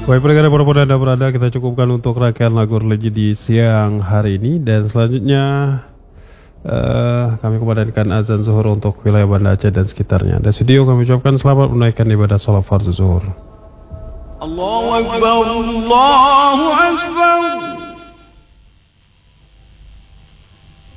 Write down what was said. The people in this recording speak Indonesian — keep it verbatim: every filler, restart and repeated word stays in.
Baik pendengar dimanapun Anda berada, kita cukupkan untuk rangkaian lagu religi di siang hari ini. Dan selanjutnya uh, kami kumandangkan azan zuhur untuk wilayah Banda Aceh dan sekitarnya. Dan studio kami ucapkan selamat menunaikan ibadah sholat fardu zuhur. Allahu Akbar, Allahu Akbar.